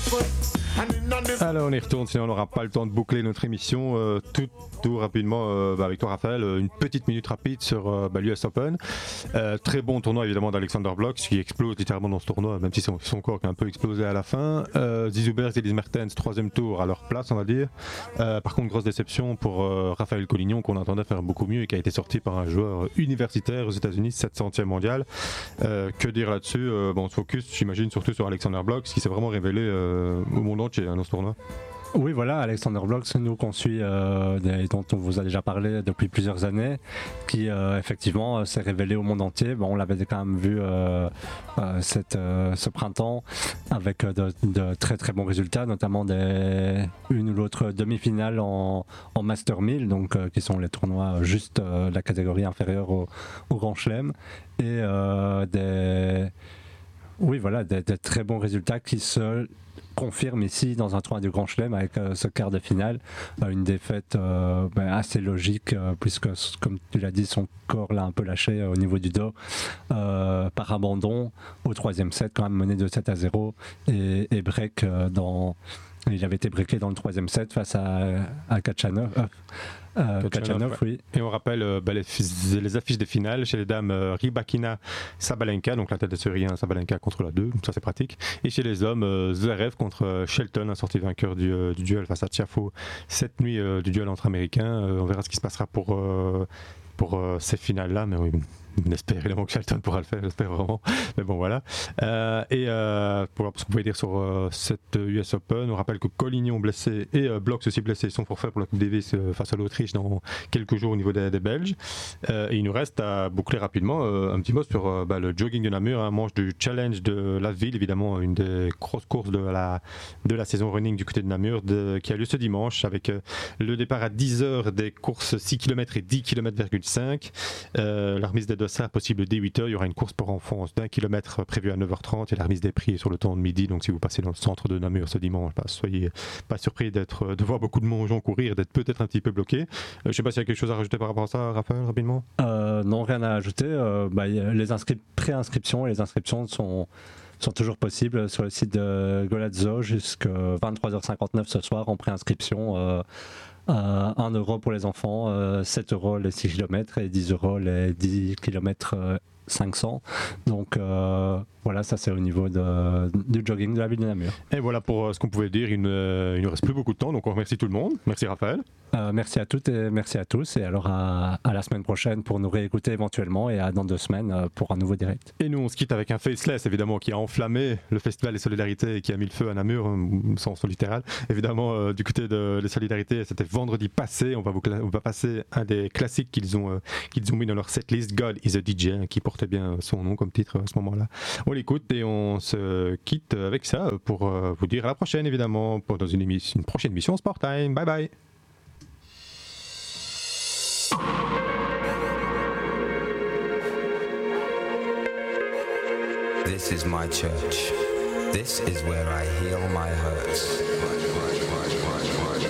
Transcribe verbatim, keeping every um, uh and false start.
Alors on y retourne, sinon on n'aura pas le temps de boucler notre émission. Euh, tout, tout rapidement euh, bah, avec toi Raphaël, euh, une petite minute rapide sur euh, bah, l'U S Open. Euh, très bon tournoi évidemment d'Alexander Blok qui explose littéralement dans ce tournoi, même si son, son corps a un peu explosé à la fin. Euh, Zizoubergs et Elise Mertens, troisième tour à leur place on va dire. Euh, par contre grosse déception pour euh, Raphaël Collignon qu'on entendait faire beaucoup mieux et qui a été sorti par un joueur universitaire aux États-Unis, sept centième mondial. Euh, que dire là-dessus euh, bon, on se focus j'imagine surtout sur Alexander Blok qui s'est vraiment révélé euh, au monde entier hein, dans ce tournoi. Oui, voilà, Alexander Blok, c'est nous qu'on suit, euh, et dont on vous a déjà parlé depuis plusieurs années, qui euh, effectivement s'est révélé au monde entier. Bon, on l'avait quand même vu euh, euh, cette, euh, ce printemps avec de, de très très bons résultats, notamment des, une ou l'autre demi-finale en, en Master mille, donc euh, qui sont les tournois juste euh, de la catégorie inférieure au, au Grand Chelem, et euh, des, oui, voilà, des, des très bons résultats qui se confirme ici dans un tournoi du Grand Chelem avec euh, ce quart de finale, euh, une défaite euh, ben, assez logique euh, puisque comme tu l'as dit son corps l'a un peu lâché euh, au niveau du dos euh, par abandon au troisième set, quand même mené de sept à zéro et, et break euh, dans il avait été breaké dans le troisième set face à, à Kachanov. Euh, Euh, Kachanov, oui. Et on rappelle euh, bah, les, les affiches des finales chez les dames euh, Rybakina Sabalenka, donc la tête de série un Sabalenka contre la deux, ça c'est pratique. Et chez les hommes, euh, Zverev contre euh, Shelton, un sorti vainqueur du, euh, du duel face à Tiafoe cette nuit euh, du duel entre Américains. Euh, on verra ce qui se passera pour, euh, pour euh, ces finales-là, mais oui. On espère évidemment que Shelton pourra le faire, j'espère vraiment. Mais bon, voilà. Euh, et euh, pour ce qu'on pouvait dire sur euh, cette U S Open, on rappelle que Collignon blessé et euh, Blok aussi blessé sont forfaits pour la Coupe Davis euh, face à l'Autriche dans quelques jours au niveau des, des Belges. Euh, et il nous reste à boucler rapidement euh, un petit mot sur euh, bah, le jogging de Namur, un hein, manche du challenge de la ville, évidemment, une des grosses courses de la, de la saison running du côté de Namur, de, qui a lieu ce dimanche avec euh, le départ à dix heures des courses six kilomètres et dix kilomètres virgule cinq. Euh, la remise des dossards possible dès huit heures. Il y aura une course pour enfants d'un kilomètre prévue à neuf heures trente et la remise des prix sur le temps de midi. Donc si vous passez dans le centre de Namur ce dimanche, bah, soyez pas surpris d'être, de voir beaucoup de gens courir, d'être peut-être un petit peu bloqué. Euh, je ne sais pas s'il y a quelque chose à rajouter par rapport à ça, Raphaël, rapidement. Euh, non, rien à ajouter. Euh, bah, les inscri- pré-inscriptions et les inscriptions sont sont toujours possibles sur le site de Golazzo jusqu'à vingt-trois heures cinquante-neuf ce soir en préinscription. Euh, euh, un euro pour les enfants, euh, sept euros les six kilomètres et dix euros les dix kilomètres euh, cinq cents. Donc euh, voilà, ça c'est au niveau de, du jogging de la ville de Namur. Et voilà pour euh, ce qu'on pouvait dire. Il ne, il ne reste plus beaucoup de temps, donc on remercie tout le monde. Merci Raphaël. Euh, merci à toutes et merci à tous. Et alors à, à la semaine prochaine pour nous réécouter éventuellement et à dans deux semaines pour un nouveau direct. Et nous on se quitte avec un faceless évidemment qui a enflammé le festival des solidarités et qui a mis le feu à Namur, sans littéral. Évidemment euh, du côté de les solidarités, c'était vendredi passé. On va, vous, on va passer un des classiques qu'ils ont, euh, qu'ils ont mis dans leur setlist, God is a D J, hein, qui portait bien son nom comme titre à ce moment-là. On l'écoute et on se quitte avec ça pour euh, vous dire à la prochaine évidemment pour dans une, émission, une prochaine émission Sport Time. Bye bye. This is my church. This is where I heal my hurts.